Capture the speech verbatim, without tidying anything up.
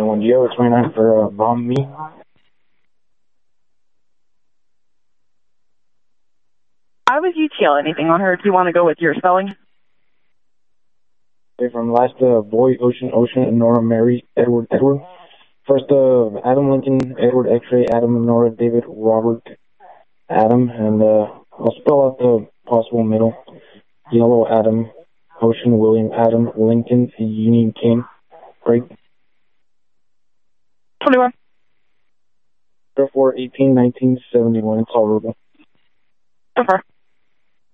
twenty-one. Do you have a twenty-nine for uh, bomb me? Why would you T L anything on her? Do you want to go with your spelling? Okay, from last, uh, boy, Ocean, Ocean, Nora, Mary, Edward, Edward. First, uh, Adam, Lincoln, Edward, X-ray, Adam, Nora, David, Robert, Adam, and uh, I'll spell out the possible middle. Yellow, Adam, Ocean, William, Adam, Lincoln, Union, King, Greg. twenty-one. four, eighteen, nineteen, seventy-one, it's all Ruben. Okay.